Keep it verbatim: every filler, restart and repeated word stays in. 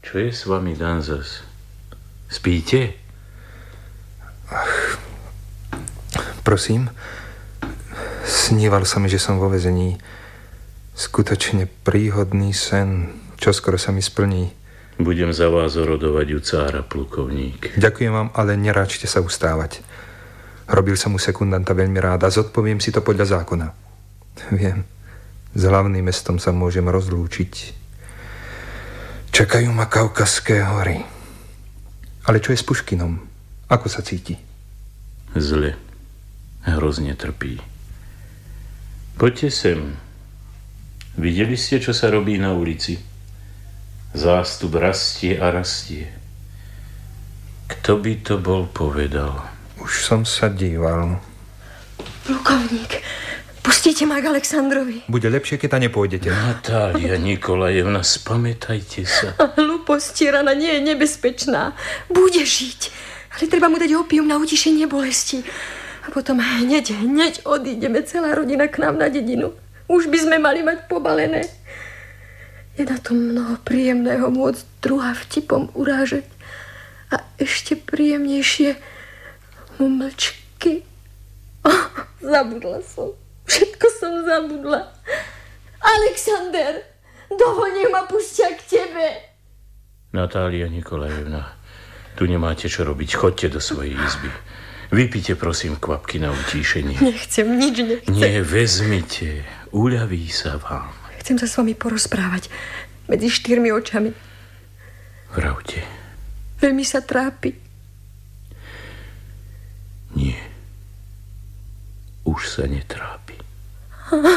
Čo je s vami, Danzas? Spíte? Ach, prosím. Sníval sa mi, že som vo väzení. Skutočne príhodný sen. Čoskoro sa mi splní. Budem za vás orodovať u cára, plukovník. Ďakujem vám, ale neráčte sa ustávať. Robil som mu sekundanta veľmi rád a zodpoviem si to podľa zákona. Viem, s hlavným mestom sa môžem rozlúčiť. Čakajú ma Kaukazské hory. Ale čo je s Puškinom? Ako sa cíti? Zle. Hrozne trpí. Poďte sem. Videli ste, čo sa robí na ulici? Zástup rastie a rastie. Kto by to bol povedal? Už som sa díval. Plukovník, pustíte ma k Alexandrovi. Bude lepšie, keď tam nepôjdete. Natália Nikolajevna, spamätajte sa. Hlúposť tyrana nie je nebezpečná. Bude žiť. Ale treba mu dať opium na utišenie bolesti. A potom hneď, hneď odídeme celá rodina k nám na dedinu. Už by sme mali mať pobalené. Je na tom mnoho príjemného môcť druhá vtipom urážať. A ešte príjemnejšie mu mlčky. Oh, zabudla som. Všetko som zabudla. Alexander, dovol, nech ma pustia k tebe. Natália Nikolajevna, tu nemáte čo robiť. Choďte do svojej izby. Vypite, prosím, kvapky na utíšenie. Nechcem, nič nechcem. Nie, vezmite. Uľaví sa vám. Chcem sa s vami porozprávať. Medzi štyrmi očami. Vravte. Veľmi sa trápi. Nie. Už sa netrápi.